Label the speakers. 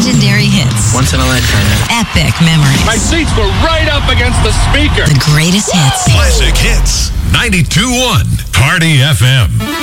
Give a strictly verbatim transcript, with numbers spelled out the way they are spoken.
Speaker 1: Legendary hits.
Speaker 2: Once in a lifetime.
Speaker 1: Epic memories.
Speaker 3: My seats were right up against the speaker.
Speaker 1: The greatest hits.
Speaker 4: Classic Hits. ninety-two point one Party F M.